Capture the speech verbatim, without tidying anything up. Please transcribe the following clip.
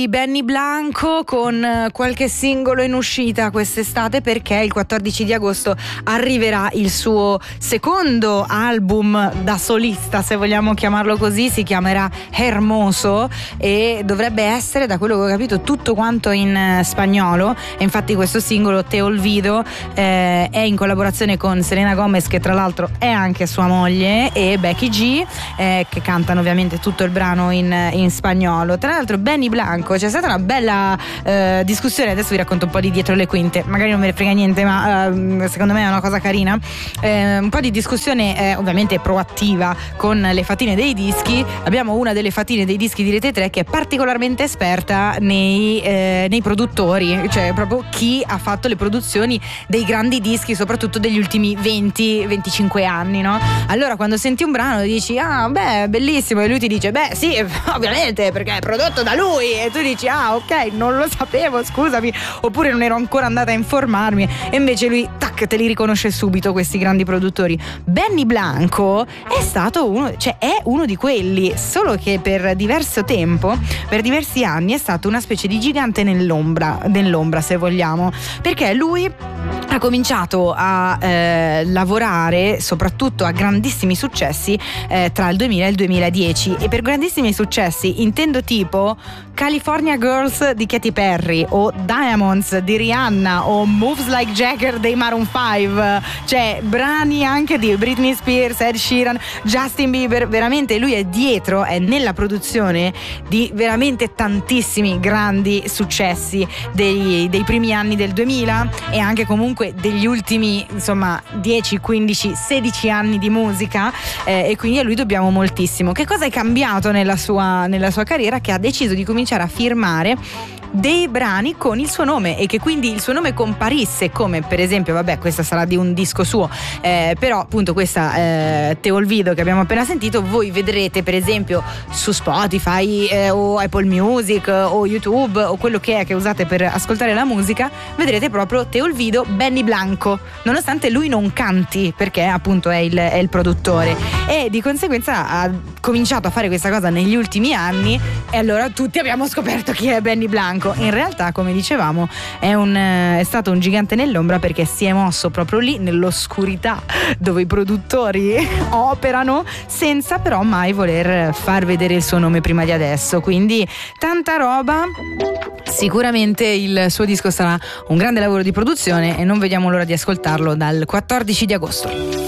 Benny Blanco con qualche singolo in uscita quest'estate, perché il quattordici di agosto arriverà il suo secondo album da solista, se vogliamo chiamarlo così. Si chiamerà Hermoso e dovrebbe essere, da quello che ho capito, tutto quanto in spagnolo. E infatti questo singolo, Te Olvido, eh, è in collaborazione con Selena Gomez, che tra l'altro è anche sua moglie, e Becky G, eh, che cantano ovviamente tutto il brano in, in spagnolo. Tra l'altro Benny Blanco, c'è stata una bella eh, discussione, adesso vi racconto un po' di dietro le quinte, magari non me ne frega niente, ma eh, secondo me è una cosa carina, eh, un po' di discussione eh, ovviamente proattiva con le fatine dei dischi. Abbiamo una delle fatine dei dischi di Rete tre che è particolarmente esperta nei, eh, nei produttori, cioè proprio chi ha fatto le produzioni dei grandi dischi, soprattutto degli ultimi venti venticinque anni, no? Allora quando senti un brano dici ah beh bellissimo, e lui ti dice beh sì ovviamente perché è prodotto da lui, e tu dici ah ok non lo sapevo, scusami, oppure non ero ancora andata a informarmi, e invece lui tac te li riconosce subito, questi grandi produttori. Benny Blanco è stato uno, cioè è uno di quelli, solo che per diverso tempo, per diversi anni è stato una specie di gigante nell'ombra, nell'ombra se vogliamo, perché lui ha cominciato a eh, lavorare soprattutto a grandissimi successi eh, tra il duemila e il duemiladieci, e per grandissimi successi intendo tipo California Girls di Katy Perry, o Diamonds di Rihanna, o Moves Like Jagger dei Maroon cinque, cioè brani anche di Britney Spears, Ed Sheeran, Justin Bieber. Veramente lui è dietro, è nella produzione di veramente tantissimi grandi successi dei, dei primi anni del duemila, e anche comunque degli ultimi insomma dieci, quindici, sedici anni di musica, eh, e quindi a lui dobbiamo moltissimo. Che cosa è cambiato nella sua, nella sua carriera? Che ha deciso di cominciare a firmare dei brani con il suo nome, e che quindi il suo nome comparisse, come per esempio, vabbè questa sarà di un disco suo, eh, però appunto questa eh, Te Olvido che abbiamo appena sentito, voi vedrete per esempio su Spotify eh, o Apple Music o YouTube o quello che è che usate per ascoltare la musica, vedrete proprio Te Olvido Benny Blanco, nonostante lui non canti, perché appunto è il, è il produttore, e di conseguenza ha cominciato a fare questa cosa negli ultimi anni, e allora tutti abbiamo scoperto chi è Benny Blanco. In realtà, come dicevamo, è, un, è stato un gigante nell'ombra, perché si è mosso proprio lì nell'oscurità dove i produttori operano, senza però mai voler far vedere il suo nome prima di adesso. Quindi tanta roba. Sicuramente il suo disco sarà un grande lavoro di produzione, e non vediamo l'ora di ascoltarlo dal quattordici di agosto.